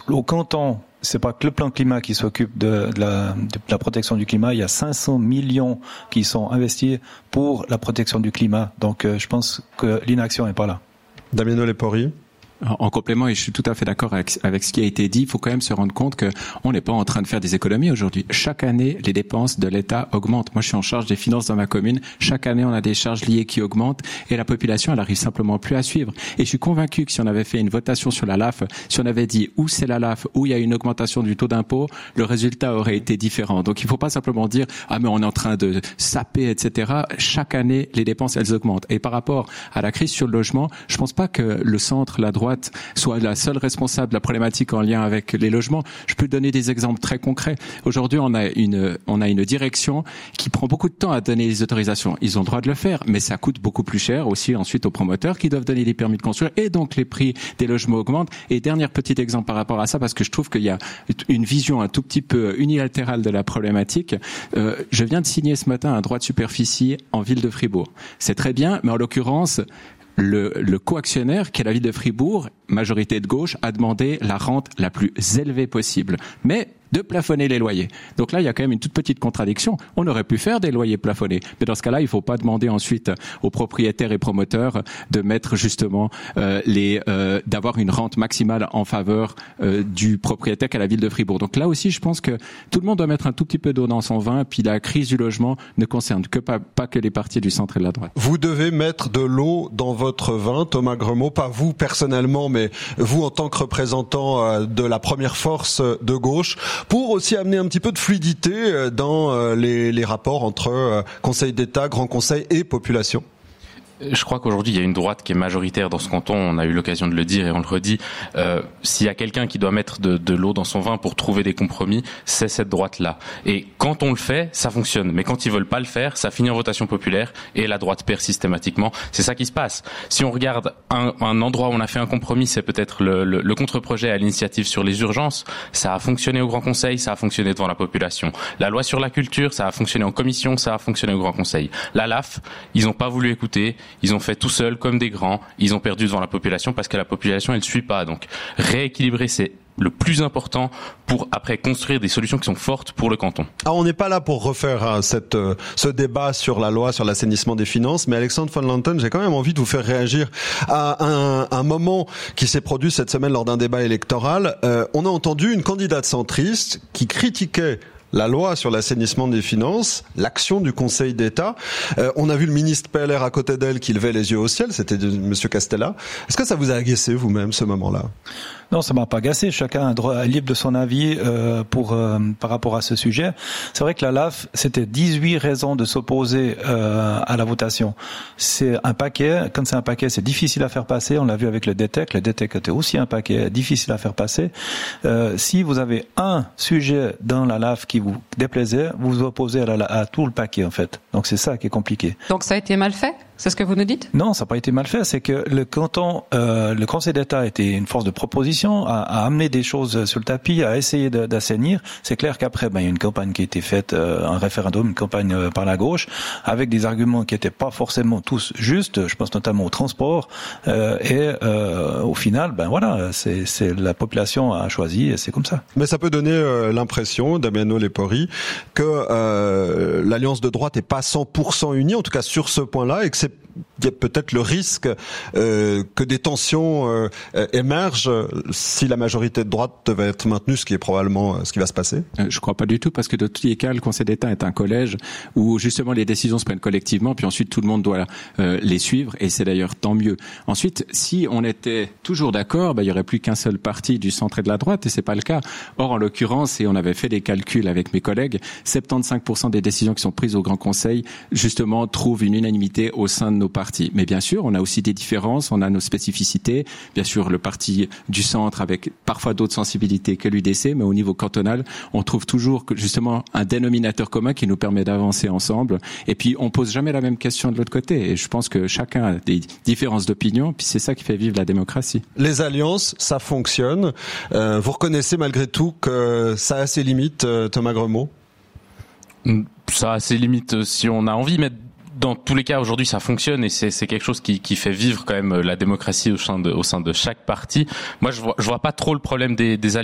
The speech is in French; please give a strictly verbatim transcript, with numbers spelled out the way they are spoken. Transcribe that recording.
au canton, c'est pas que le plan climat qui s'occupe de, de, la, de la protection du climat. Il y a cinq cents millions qui sont investis pour la protection du climat. Donc, euh, je pense que l'inaction n'est pas là. Damiano Lepori. En complément, et je suis tout à fait d'accord avec, avec ce qui a été dit, il faut quand même se rendre compte que on n'est pas en train de faire des économies aujourd'hui. Chaque année, les dépenses de l'État augmentent. Moi, je suis en charge des finances dans ma commune. Chaque année, on a des charges liées qui augmentent et la population, elle arrive simplement plus à suivre. Et je suis convaincu que si on avait fait une votation sur la L A F, si on avait dit où c'est la L A F, où il y a une augmentation du taux d'impôt, le résultat aurait été différent. Donc, il ne faut pas simplement dire « Ah, mais on est en train de saper, et cetera » Chaque année, les dépenses, elles augmentent. Et par rapport à la crise sur le logement, je pense pas que le centre, la droite, soit la seule responsable de la problématique en lien avec les logements. Je peux donner des exemples très concrets. Aujourd'hui, on a une, on a une direction qui prend beaucoup de temps à donner les autorisations. Ils ont le droit de le faire, mais ça coûte beaucoup plus cher aussi ensuite aux promoteurs qui doivent donner les permis de construire et donc les prix des logements augmentent. Et dernier petit exemple par rapport à ça, parce que je trouve qu'il y a une vision un tout petit peu unilatérale de la problématique. Euh, je viens de signer ce matin un droit de superficie en ville de Fribourg. C'est très bien, mais en l'occurrence, Le, le coactionnaire, qui est la ville de Fribourg, majorité de gauche, a demandé la rente la plus élevée possible. Mais de plafonner les loyers. Donc là, il y a quand même une toute petite contradiction. On aurait pu faire des loyers plafonnés. Mais dans ce cas-là, il ne faut pas demander ensuite aux propriétaires et promoteurs de mettre justement euh, les, euh, d'avoir une rente maximale en faveur euh, du propriétaire qu'à la ville de Fribourg. Donc là aussi, je pense que tout le monde doit mettre un tout petit peu d'eau dans son vin. Puis la crise du logement ne concerne que pas, pas que les partis du centre et de la droite. Vous devez mettre de l'eau dans votre vin, Thomas Gremaud, pas vous personnellement, mais vous en tant que représentant de la première force de gauche, pour aussi amener un petit peu de fluidité dans les, les rapports entre Conseil d'État, Grand Conseil et population. Je crois qu'aujourd'hui, il y a une droite qui est majoritaire dans ce canton. On a eu l'occasion de le dire et on le redit. Euh, s'il y a quelqu'un qui doit mettre de, de l'eau dans son vin pour trouver des compromis, c'est cette droite-là. Et quand on le fait, ça fonctionne. Mais quand ils veulent pas le faire, ça finit en votation populaire et la droite perd systématiquement. C'est ça qui se passe. Si on regarde un, un endroit où on a fait un compromis, c'est peut-être le, le, le contre-projet à l'initiative sur les urgences. Ça a fonctionné au Grand Conseil, ça a fonctionné devant la population. La loi sur la culture, ça a fonctionné en commission, ça a fonctionné au Grand Conseil. La L A F, ils n'ont pas voulu écouter. Ils ont fait tout seuls comme des grands. Ils ont perdu devant la population parce que la population, elle suit pas. Donc, rééquilibrer, c'est le plus important pour après construire des solutions qui sont fortes pour le canton. Ah, on n'est pas là pour refaire hein, cette, euh, ce débat sur la loi sur l'assainissement des finances, mais Alexandre von Lanten, j'ai quand même envie de vous faire réagir à un, un moment qui s'est produit cette semaine lors d'un débat électoral. Euh, on a entendu une candidate centriste qui critiquait la loi sur l'assainissement des finances, l'action du Conseil d'État. Euh, on a vu le ministre P L R à côté d'elle qui levait les yeux au ciel, c'était Monsieur Castella. Est-ce que ça vous a agacé vous-même ce moment-là ? Non, ça m'a pas agacé. Chacun a droit libre de son avis euh, pour euh, par rapport à ce sujet. C'est vrai que la L A F, c'était dix-huit raisons de s'opposer euh, à la votation. C'est un paquet. Quand c'est un paquet, c'est difficile à faire passer. On l'a vu avec le D T E C. Le D T E C était aussi un paquet difficile à faire passer. Euh, si vous avez un sujet dans la L A F qui vous déplaisait, vous vous opposez à, la, à tout le paquet en fait. Donc c'est ça qui est compliqué. Donc ça a été mal fait ? C'est ce que vous nous dites ? Non, ça n'a pas été mal fait. C'est que le canton, euh, le Conseil d'État était une force de proposition, à, à amener des choses sur le tapis, à essayer de, d'assainir. C'est clair qu'après, ben, il y a une campagne qui a été faite, euh, un référendum, une campagne euh, par la gauche, avec des arguments qui n'étaient pas forcément tous justes. Je pense notamment au transport. Euh, et euh, au final, ben voilà, c'est, c'est la population a choisi et c'est comme ça. Mais ça peut donner euh, l'impression, Damiano Lepori, que euh, l'alliance de droite n'est pas cent pour cent unie, en tout cas sur ce point-là, et que c'est il y a peut-être le risque euh, que des tensions euh, émergent si la majorité de droite devait être maintenue, ce qui est probablement ce qui va se passer. Euh, je crois pas du tout, parce que de tous les cas, le Conseil d'État est un collège où justement les décisions se prennent collectivement, puis ensuite tout le monde doit euh, les suivre, et c'est d'ailleurs tant mieux. Ensuite, si on était toujours d'accord, bah, il y aurait plus qu'un seul parti du centre et de la droite, et c'est pas le cas. Or, en l'occurrence, et on avait fait des calculs avec mes collègues, soixante-quinze pour cent des décisions qui sont prises au Grand Conseil, justement, trouvent une unanimité au sein de nos partis. Mais bien sûr, on a aussi des différences, on a nos spécificités. Bien sûr, le parti du centre avec parfois d'autres sensibilités que l'U D C, mais au niveau cantonal, on trouve toujours que, justement un dénominateur commun qui nous permet d'avancer ensemble. Et puis, on pose jamais la même question de l'autre côté. Et je pense que chacun a des différences d'opinion, puis c'est ça qui fait vivre la démocratie. Les alliances, ça fonctionne. Euh, vous reconnaissez malgré tout que ça a ses limites, Thomas Gremaud ? Ça a ses limites si on a envie, mais dans tous les cas, aujourd'hui, ça fonctionne et c'est, c'est quelque chose qui, qui fait vivre quand même la démocratie au sein de, au sein de chaque parti. Moi, je vois, je vois pas trop le problème des, des alliances.